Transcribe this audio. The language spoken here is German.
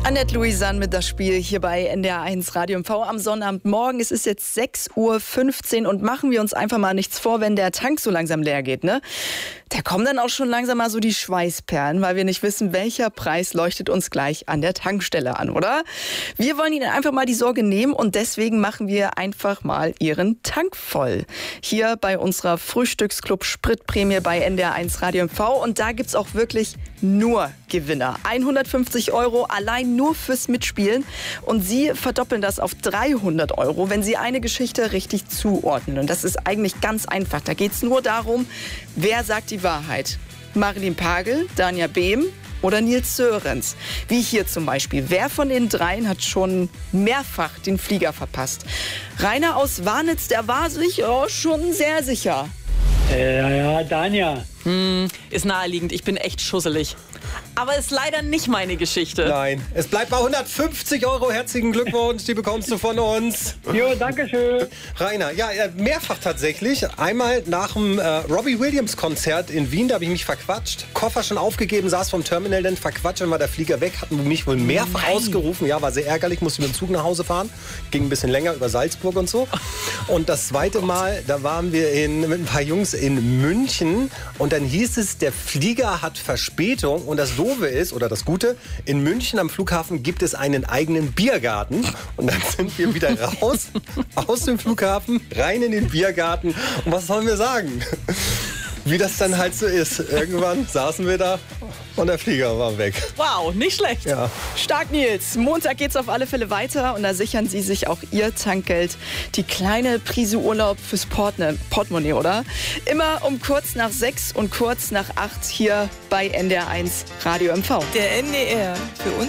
Annette Louisanne mit das Spiel hier bei NDR1 Radio MV am Sonnabendmorgen. Es ist jetzt 6:15 Uhr und machen wir uns einfach mal nichts vor, wenn der Tank so langsam leer geht, ne? Da kommen dann auch schon langsam mal so die Schweißperlen, weil wir nicht wissen, welcher Preis leuchtet uns gleich an der Tankstelle an, oder? Wir wollen Ihnen einfach mal die Sorge nehmen und deswegen machen wir einfach mal Ihren Tank voll. Hier bei unserer Frühstücksclub Spritprämie bei NDR1 Radio MV und da gibt's auch wirklich nur Gewinner. 150 € allein nur fürs Mitspielen und Sie verdoppeln das auf 300 €, wenn Sie eine Geschichte richtig zuordnen. Und das ist eigentlich ganz einfach. Da geht es nur darum, wer sagt die Wahrheit. Marilyn Pagel, Danja Behm oder Nils Sörensen. Wie hier zum Beispiel. Wer von den dreien hat schon mehrfach den Flieger verpasst? Rainer aus Warnitz, der war sich schon sehr sicher. Ja, Danja. Ist naheliegend, ich bin echt schusselig. Aber ist leider nicht meine Geschichte. Nein, es bleibt bei 150 €. Herzlichen Glückwunsch, die bekommst du von uns. Jo, danke schön. Rainer, ja, mehrfach tatsächlich. Einmal nach dem Robbie Williams Konzert in Wien, da habe ich mich verquatscht. Koffer schon aufgegeben, saß vom Terminal, dann verquatscht, dann war der Flieger weg. Hatten mich wohl mehrfach ausgerufen. Ja, war sehr ärgerlich, musste mit dem Zug nach Hause fahren. Ging ein bisschen länger über Salzburg und so. Und das zweite Mal, da waren wir mit ein paar Jungs in München. Und dann hieß es, der Flieger hat Verspätung. Und das Doofe ist, oder das Gute, in München am Flughafen gibt es einen eigenen Biergarten. Und dann sind wir wieder raus aus dem Flughafen, rein in den Biergarten. Und was sollen wir sagen? Wie das dann halt so ist. Irgendwann saßen wir da und der Flieger war weg. Wow, nicht schlecht. Ja. Stark, Nils. Montag geht's auf alle Fälle weiter und da sichern Sie sich auch Ihr Tankgeld. Die kleine Prise Urlaub fürs Portemonnaie, oder? Immer um kurz nach 6 und kurz nach 8 hier bei NDR1 Radio MV. Der NDR für uns.